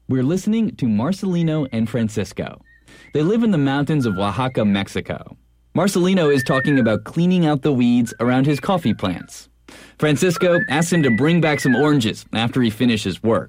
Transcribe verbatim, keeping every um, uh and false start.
We're listening to Marcelino and Francisco. They live in the mountains of Oaxaca, Mexico. Marcelino is talking about cleaning out the weeds around his coffee plants. Francisco asks him to bring back some oranges after he finishes work.